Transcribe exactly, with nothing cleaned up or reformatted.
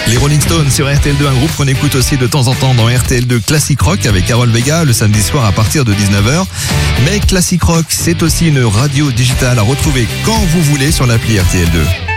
Les Rolling Stones sur R T L deux, un groupe qu'on écoute aussi de temps en temps dans R T L deux Classic Rock avec Carole Vega le samedi soir à partir de dix-neuf heures. Mais Classic Rock, c'est aussi une radio digitale à retrouver quand vous voulez sur l'appli R T L deux.